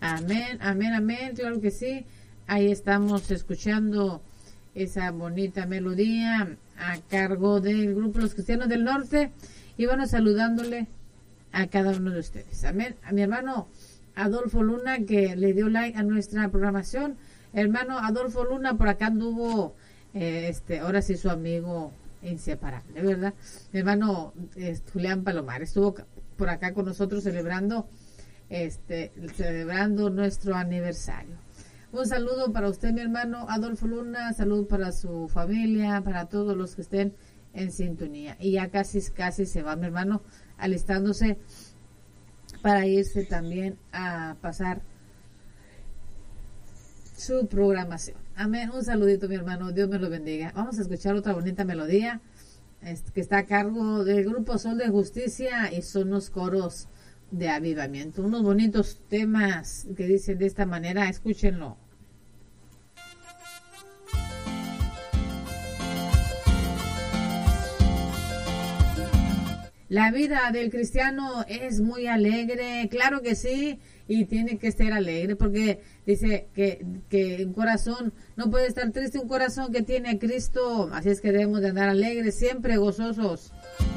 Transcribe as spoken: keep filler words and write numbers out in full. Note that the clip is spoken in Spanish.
Amén, amén, amén, claro que sí. Ahí estamos escuchando esa bonita melodía a cargo del grupo Los Cristianos del Norte, y bueno, saludándole a cada uno de ustedes. Amén. A mi hermano Adolfo Luna, que le dio like a nuestra programación. Hermano Adolfo Luna, por acá anduvo, eh, este, ahora sí su amigo inseparable, ¿verdad? Mi hermano eh, Julián Palomar estuvo por acá con nosotros celebrando, este, celebrando nuestro aniversario. Un saludo para usted, mi hermano Adolfo Luna, salud para su familia, para todos los que estén en sintonía. Y ya casi, casi se va mi hermano alistándose para irse también a pasar su programación. Amén. Un saludito, mi hermano. Dios me lo bendiga. Vamos a escuchar otra bonita melodía este, que está a cargo del grupo Sol de Justicia, y son los coros de avivamiento. Unos bonitos temas que dicen de esta manera. Escúchenlo. La vida del cristiano es muy alegre, claro que sí, y tiene que estar alegre, porque dice que, que un corazón no puede estar triste, un corazón que tiene a Cristo, así es que debemos de andar alegres, siempre gozosos.